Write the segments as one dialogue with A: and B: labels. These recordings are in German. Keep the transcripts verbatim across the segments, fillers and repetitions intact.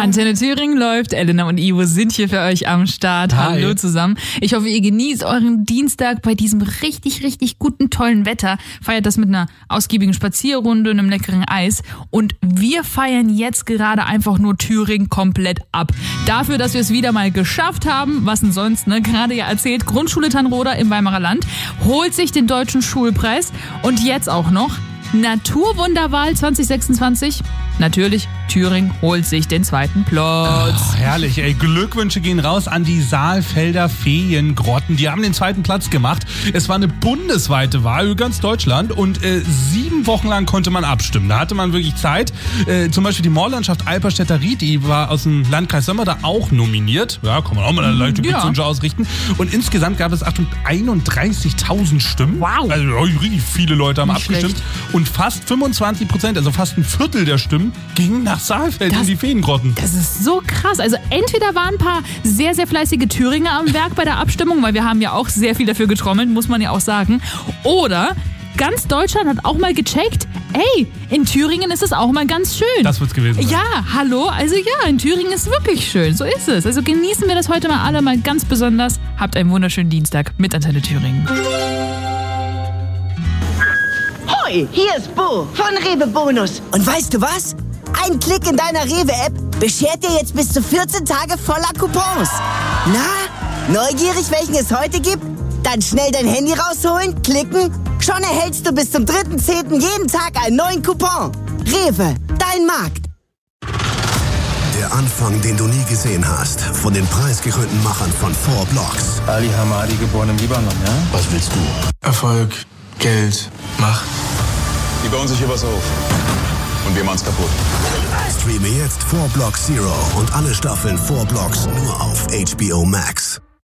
A: Antenne Thüringen läuft. Elena und Ivo sind hier für euch am Start.
B: Hi.
A: Hallo zusammen. Ich hoffe, ihr genießt euren Dienstag bei diesem richtig, richtig guten, tollen Wetter. Feiert das mit einer ausgiebigen Spazierrunde und einem leckeren Eis. Und wir feiern jetzt gerade einfach nur Thüringen komplett ab. Dafür, dass wir es wieder mal geschafft haben, was denn sonst, ne? Gerade ja erzählt, Grundschule Tannroda im Weimarer Land holt sich den deutschen Schulpreis. Und jetzt auch noch Naturwunderwahl zwanzig sechsundzwanzig. Natürlich, Thüringen holt sich den zweiten Platz.
B: Oh, herrlich, ey. Glückwünsche gehen raus an die Saalfelder Feengrotten. Die haben den zweiten Platz gemacht. Es war eine bundesweite Wahl über ganz Deutschland und äh, sieben Wochen lang konnte man abstimmen. Da hatte man wirklich Zeit. Äh, zum Beispiel die Moorlandschaft Alperstädter Ried, die war aus dem Landkreis Sömmer da auch nominiert. Ja, kann man auch mal eine leichte Glückwünsche ja. ausrichten. Und insgesamt gab es einunddreißigtausend Stimmen.
A: Wow.
B: Also richtig viele Leute haben
A: Nicht
B: abgestimmt.
A: schlecht.
B: Und fast fünfundzwanzig Prozent, also fast ein Viertel der Stimmen, gingen nach Saalfeld
A: Das-
B: in die Feengrotten.
A: Das ist so krass. Also entweder waren ein paar sehr, sehr fleißige Thüringer am Werk bei der Abstimmung, weil wir haben ja auch sehr viel dafür getrommelt, muss man ja auch sagen. Oder ganz Deutschland hat auch mal gecheckt, ey, in Thüringen ist es auch mal ganz schön.
B: Das wird's gewesen sein.
A: Ja, hallo, also ja, in Thüringen ist wirklich schön, so ist es. Also genießen wir das heute mal alle mal ganz besonders. Habt einen wunderschönen Dienstag mit Antenne Thüringen.
C: Hoi, hier ist Bo von Rewe Bonus. Und weißt du was? Ein Klick in deiner Rewe-App beschert dir jetzt bis zu vierzehn Tage voller Coupons. Na, neugierig, welchen es heute gibt? Dann schnell dein Handy rausholen, klicken. Schon erhältst du bis zum dritten zehnten jeden Tag einen neuen Coupon. Rewe, dein Markt.
D: Der Anfang, den du nie gesehen hast, von den preisgekrönten Machern von Four Blocks.
E: Ali Hamadi, geboren im Libanon, ja?
D: Was willst du?
F: Erfolg, Geld, Macht.
G: Die bauen sich hier was auf. Und wir machen's kaputt.
D: Streame jetzt Four Blocks Zero und alle Staffeln Four Blocks nur auf H B O Max.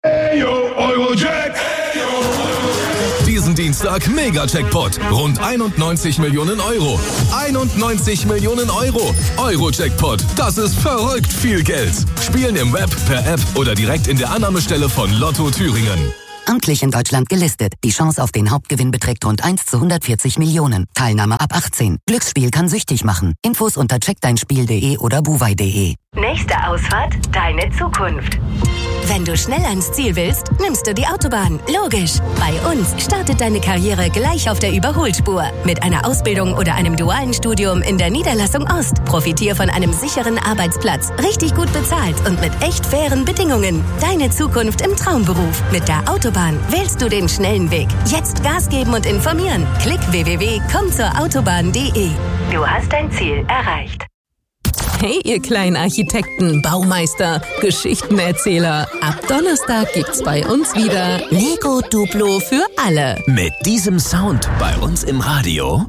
H: Diesen Dienstag Mega-Jackpot. Rund einundneunzig Millionen Euro. einundneunzig Millionen Euro. Euro-Jackpot. Das ist verrückt viel Geld. Spielen im Web, per App oder direkt in der Annahmestelle von Lotto Thüringen.
I: Amtlich in Deutschland gelistet. Die Chance auf den Hauptgewinn beträgt rund eins zu hundertvierzig Millionen. Teilnahme ab achtzehn. Glücksspiel kann süchtig machen. Infos unter check dein spiel punkt de oder buwei punkt de.
J: Nächste Ausfahrt, deine Zukunft. Wenn du schnell ans Ziel willst, nimmst du die Autobahn. Logisch. Bei uns startet deine Karriere gleich auf der Überholspur. Mit einer Ausbildung oder einem dualen Studium in der Niederlassung Ost. Profitier von einem sicheren Arbeitsplatz, richtig gut bezahlt und mit echt fairen Bedingungen. Deine Zukunft im Traumberuf. Mit der Autobahn wählst du den schnellen Weg. Jetzt Gas geben und informieren. Klick w w w punkt komm zur autobahn punkt de. Du hast dein Ziel erreicht.
K: Hey, ihr kleinen Architekten, Baumeister, Geschichtenerzähler. Ab Donnerstag gibt's bei uns wieder Lego Duplo für alle.
L: Mit diesem Sound bei uns im Radio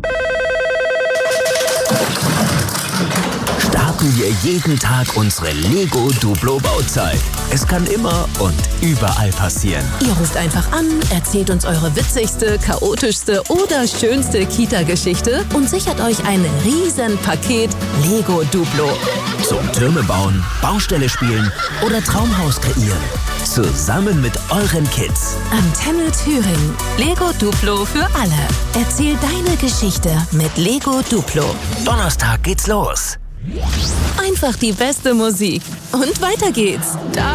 L: starten wir jeden Tag unsere Lego Duplo Bauzeit. Es kann immer und überall passieren.
K: Ihr ruft einfach an, erzählt uns eure witzigste, chaotischste oder schönste Kita-Geschichte und sichert euch ein riesen Paket Lego Duplo.
L: Zum Türme bauen, Baustelle spielen oder Traumhaus kreieren. Zusammen mit euren Kids.
K: Antenne Thüringen. Lego Duplo für alle. Erzähl deine Geschichte mit Lego Duplo.
L: Donnerstag geht's los.
K: Einfach die beste Musik. Und weiter geht's. Da